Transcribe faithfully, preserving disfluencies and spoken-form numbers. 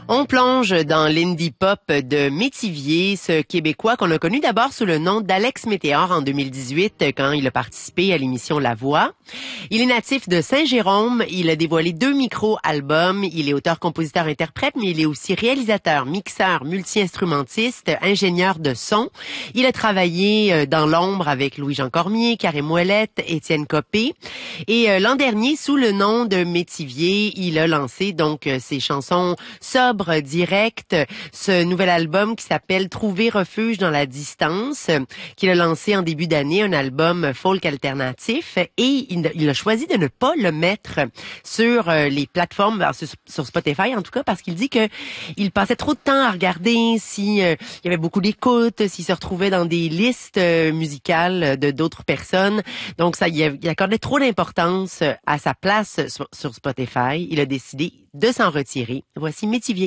On plonge dans l'indie pop de Métivier, ce Québécois qu'on a connu d'abord sous le nom d'Alex Météor en deux mille dix-huit quand il a participé à l'émission La Voix. Il est natif de Saint-Jérôme, il a dévoilé deux micro-albums, il est auteur, compositeur, interprète, mais il est aussi réalisateur, mixeur, multi-instrumentiste, ingénieur de son. Il a travaillé dans l'ombre avec Louis-Jean Cormier, Karim Ouellette, Étienne Copé. Et l'an dernier, sous le nom de Métivier, il a lancé donc ses chansons sobres, directes, ce nouvel album qui s'appelle Trouver refuge dans la distance, qu'il a lancé en début d'année, un album folk alternatif, et il, il a choisi de ne pas le mettre sur les plateformes, sur, sur Spotify en tout cas, parce qu'il dit que il passait trop de temps à regarder si euh, il y avait beaucoup d'écoute, s'il se retrouvait dans des listes euh, musicales de d'autres personnes. Donc ça, il, il accordait trop d'importance à sa place sur, sur Spotify. Il a décidé de s'en retirer. Voici Métivier.